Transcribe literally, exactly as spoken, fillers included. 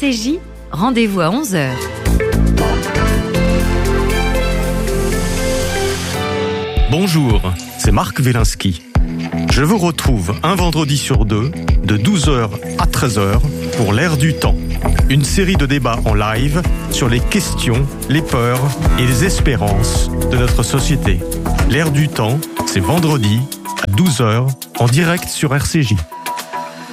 C J, rendez-vous à onze heures. Bonjour, c'est Marc Wielinski. Je vous retrouve un vendredi sur deux, de douze heures à treize heures, pour l'Air du temps. Une série de débats en live sur les questions, les peurs et les espérances de notre société. L'Air du temps, c'est vendredi à douze heures, en direct sur R C J.